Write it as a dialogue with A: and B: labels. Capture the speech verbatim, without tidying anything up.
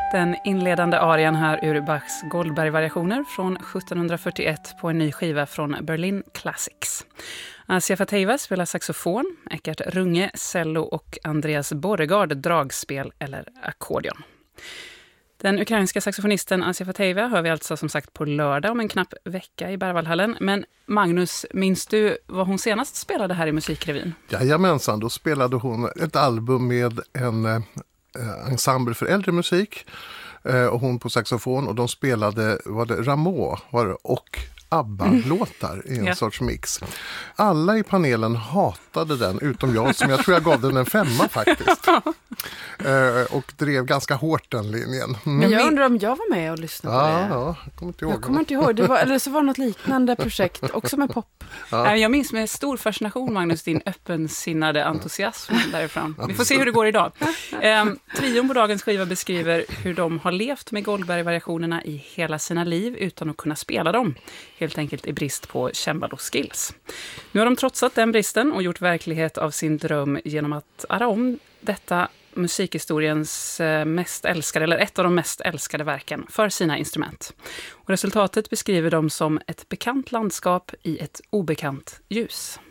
A: Den inledande arian här ur Bachs Goldberg-variationer från sjuttonhundrafyrtioett på en ny skiva från Berlin Classics. Asia Fateva spelar saxofon, Eckart Runge cello och Andreas Borregard dragspel eller ackordeon. Den ukrainska saxofonisten Asia Fateva hör vi alltså som sagt på lördag om en knapp vecka i Berwaldhallen. Men Magnus, minns du vad hon senast spelade här i Musikrevyn?
B: Jajamensan, då spelade hon ett album med en eh, ensemble för äldre musik eh, och hon på saxofon, och de spelade var det Rameau var det, och ABBA-låtar i en
A: ja.
B: sorts mix. Alla i panelen hatade den, utom jag som jag tror jag gav den en femma faktiskt. eh, och drev ganska hårt den linjen. Mm.
C: Men jag undrar om jag var med och lyssnade på
B: ja,
C: det.
B: Ja, jag kommer inte ihåg.
C: Jag kommer inte ihåg, det var, eller så var det något liknande projekt, också med pop.
A: Ja. Jag minns med stor fascination, Magnus, din öppensinnade entusiasm därifrån. Vi får se hur det går idag. Ehm, trion på dagens skiva beskriver hur de har levt med Goldberg-variationerna i hela sina liv utan att kunna spela dem. Helt enkelt i brist på cembalo-skills. Nu har de trotsat den bristen och gjort verklighet av sin dröm genom att arra om detta musikhistoriens mest älskade, eller ett av de mest älskade verken för sina instrument. Och resultatet beskriver de som ett bekant landskap i ett obekant ljus.